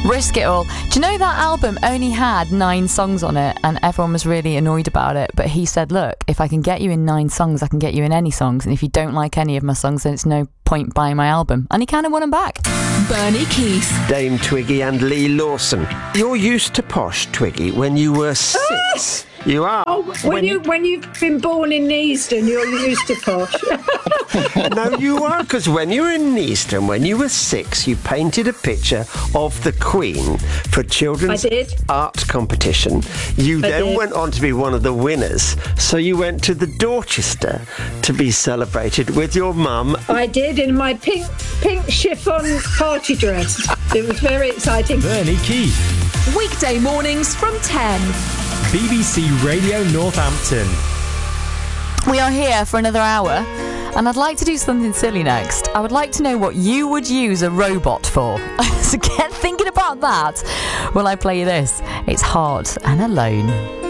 Risk It All. Do you know that album only had 9 songs on it and everyone was really annoyed about it? But he said, look, if I can get you in 9 songs, I can get you in any songs. And if you don't like any of my songs, then it's no point buying my album. And he kind of won them back. Bernie Keith. Dame Twiggy and Lee Lawson. You're used to posh, Twiggy, when you were 6. You are. Oh, when you've been born in Neasden, you're used to posh. No, you are, because when you were in Neasden, when you were 6, you painted a picture of the Queen for a children's art competition. You then went on to be one of the winners, so you went to the Dorchester to be celebrated with your mum. I did, in my pink chiffon party dress. It was very exciting. Bernie Keith. Weekday mornings from 10. BBC Radio Northampton. We are here for another hour, and I'd like to do something silly next. I would like to know what you would use a robot for. So get thinking about that while I play you this. It's Hard and Alone.